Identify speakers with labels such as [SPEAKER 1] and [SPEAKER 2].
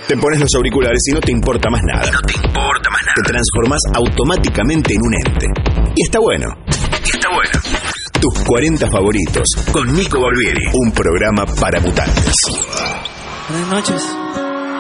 [SPEAKER 1] Te pones los auriculares y no te importa más nada. Te transformás automáticamente en un ente. Y está bueno. Tus 40 favoritos con Nico Barbieri. Un programa para mutantes.
[SPEAKER 2] Buenas noches.